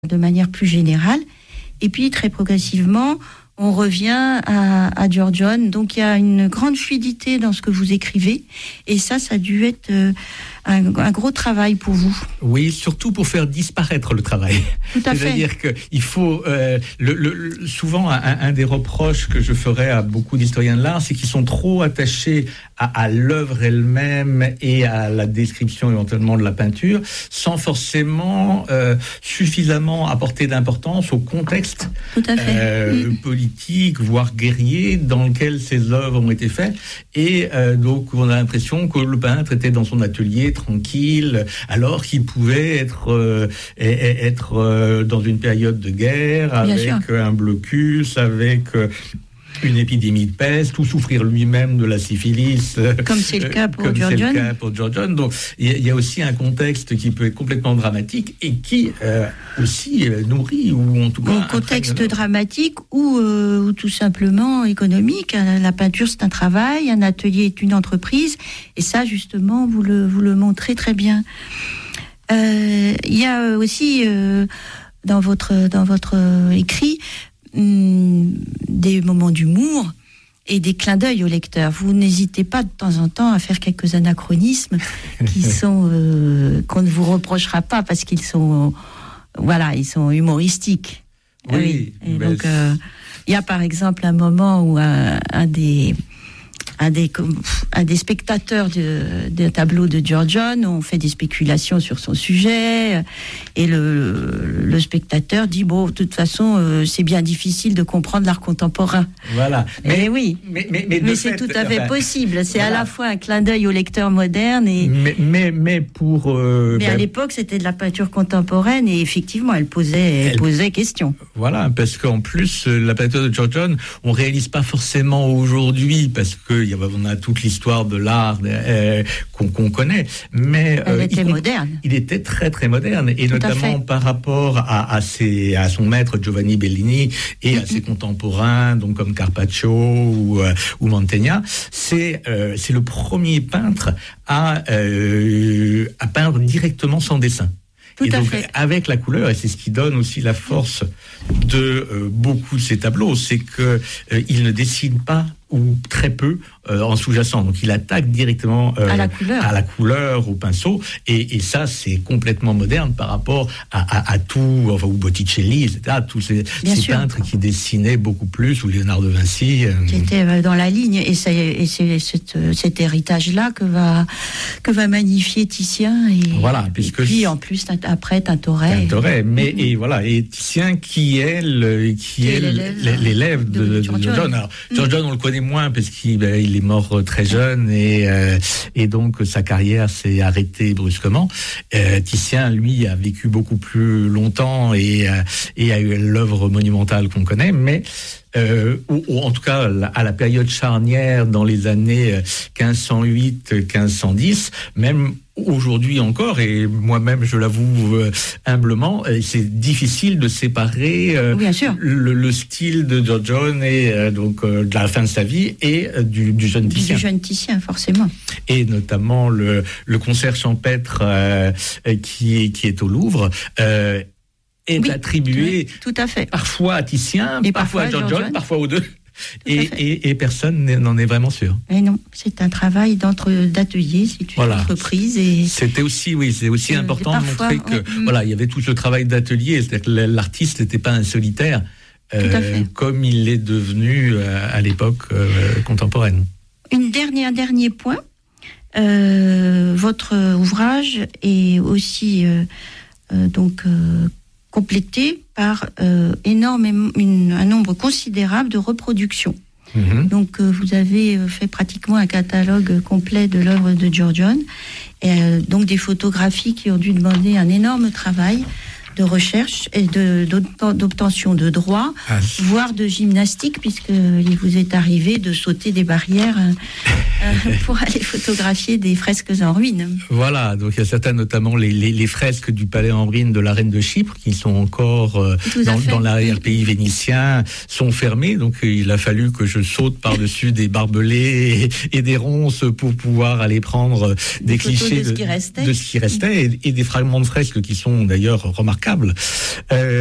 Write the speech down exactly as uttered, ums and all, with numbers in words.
de manière plus générale. Et puis, très progressivement, on revient à, à Giorgione. Donc, il y a une grande fluidité dans ce que vous écrivez. Et ça, ça a dû être euh, un, un gros travail pour vous. Oui, surtout pour faire disparaître le travail. Tout à fait. C'est-à-dire qu'il faut... Euh, le, le, souvent, un, un des reproches que je ferais à beaucoup d'historiens de l'art, c'est qu'ils sont trop attachés à, à l'œuvre elle-même et à la description éventuellement de la peinture, sans forcément euh, suffisamment apporter d'importance au contexte Tout à fait. Euh, mmh. politique, voire guerrier, dans lequel ces œuvres ont été faites. Et euh, donc, on a l'impression que le peintre était dans son atelier, tranquille, alors qu'il pouvait être, euh, être euh, dans une période de guerre, avec un blocus, avec... Euh, une épidémie de peste, ou souffrir lui-même de la syphilis. Comme c'est le cas pour Giorgione. Comme c'est le cas pour Giorgione. Donc, il y a aussi un contexte qui peut être complètement dramatique et qui euh, aussi euh, nourrit, ou en tout cas... Un contexte dramatique ou, euh, ou tout simplement économique. La peinture, c'est un travail, un atelier est une entreprise, et ça, justement, vous le, vous le montrez très bien. Euh, il y a aussi, euh, dans votre, dans votre écrit, des moments d'humour et des clins d'œil au lecteur. Vous n'hésitez pas de temps en temps à faire quelques anachronismes qui sont euh, qu'on ne vous reprochera pas parce qu'ils sont voilà, ils sont humoristiques. Oui. oui. Et donc euh, il y a par exemple un moment où un, un des Un des, un des spectateurs de, de tableau de Giorgione, on fait des spéculations sur son sujet, et le, le spectateur dit, bon, de toute façon, euh, c'est bien difficile de comprendre l'art contemporain. Voilà. Mais, et oui, mais, mais, mais, mais c'est fait, tout à fait enfin, possible. C'est voilà. à la fois un clin d'œil au lecteur moderne et... Mais, mais, mais pour... Euh, mais ben, à l'époque, c'était de la peinture contemporaine, et effectivement, elle posait, elle, elle posait question. Voilà, parce qu'en plus, la peinture de Giorgione, on réalise pas forcément aujourd'hui, parce que on a toute l'histoire de l'art euh, qu'on, qu'on connaît, mais elle euh, était il, moderne. Il était très très moderne, et Tout notamment par rapport à, à, ses, à son maître Giovanni Bellini et mm-hmm. à ses contemporains, donc comme Carpaccio ou, euh, ou Mantegna. C'est euh, c'est le premier peintre à euh, à peindre directement sans dessin. Tout et à donc, fait. avec la couleur, et c'est ce qui donne aussi la force de euh, beaucoup de ces tableaux, c'est que euh, il ne dessine pas ou très peu euh, en sous-jacent. Donc il attaque directement euh, à la couleur, à la couleur, au pinceau, et, et ça c'est complètement moderne par rapport à, à, à tout, enfin, ou Botticelli, et cetera. Tous ces, ces peintres qui dessinaient beaucoup plus, ou Léonard de Vinci, euh... qui étaient dans la ligne. Et c'est, et c'est cet, cet héritage-là que va que va magnifier Titien. Et, voilà, puisque et puis en plus après Tintoret. Tintoret, mais mm-hmm. et voilà, et Titien qui est le, qui, qui est l'élève, l'élève de, de, de Giorgione. Alors mm. Giorgione, on le connaît moins parce qu'il ben, il est mort très jeune, et euh, et donc sa carrière s'est arrêtée brusquement. Euh, Titien, lui, a vécu beaucoup plus longtemps et euh, et a eu l'œuvre monumentale qu'on connaît, mais Euh, ou, ou en tout cas à la période charnière dans les années quinze cent huit quinze cent dix, même aujourd'hui encore, et moi-même je l'avoue euh, humblement, euh, c'est difficile de séparer euh, Bien sûr. Le, le style de Giorgione et euh, donc euh, de la fin de sa vie et euh, du, du jeune Titien. Du jeune Titien, forcément. Et notamment le, le concert champêtre euh, qui, qui est au Louvre. Euh, est oui, attribué tout à fait. parfois à Titien, et parfois, parfois à Giorgione, parfois aux deux. Et, et, et personne n'en est vraiment sûr. Et non, c'est un travail d'atelier, c'est une voilà. entreprise. Et c'était aussi, oui, c'est aussi euh, important parfois, de montrer que, on... voilà, il y avait tout ce travail d'atelier, c'est-à-dire que l'artiste n'était pas un solitaire, euh, comme il l'est devenu euh, à l'époque euh, contemporaine. Une dernière, dernier point, euh, votre ouvrage est aussi euh, euh, donc euh, complété par euh, énormément, une, un nombre considérable de reproductions. Mmh. Donc euh, vous avez fait pratiquement un catalogue complet de l'œuvre de Giorgione, et euh, donc des photographies qui ont dû demander un énorme travail de recherche et de, d'obtention de droits, ah, voire de gymnastique, puisqu'il vous est arrivé de sauter des barrières euh, pour aller photographier des fresques en ruine. Voilà, donc il y a certaines, notamment les, les, les fresques du palais en ruine de la reine de Chypre, qui sont encore euh, dans, dans l'arrière-pays vénitien, sont fermées, donc il a fallu que je saute par-dessus des barbelés et, et des ronces pour pouvoir aller prendre des, des clichés de ce qui restait, de, de ce qui restait et, et des fragments de fresques qui sont d'ailleurs remarquables remarquable. Euh,